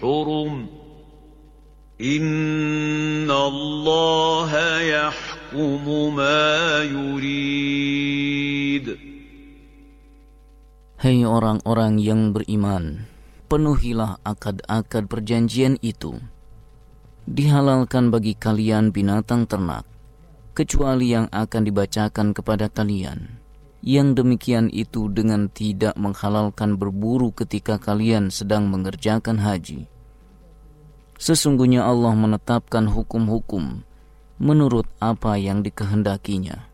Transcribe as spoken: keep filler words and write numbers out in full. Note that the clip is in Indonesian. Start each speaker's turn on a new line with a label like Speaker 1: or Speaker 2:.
Speaker 1: الحرم إن الله يحكم ما يريد.
Speaker 2: Hei orang-orang yang beriman, penuhilah akad-akad perjanjian itu. Dihalalkan bagi kalian binatang ternak, kecuali yang akan dibacakan kepada kalian. Yang demikian itu dengan tidak menghalalkan berburu ketika kalian sedang mengerjakan haji. Sesungguhnya Allah menetapkan hukum-hukum menurut apa yang dikehendakinya.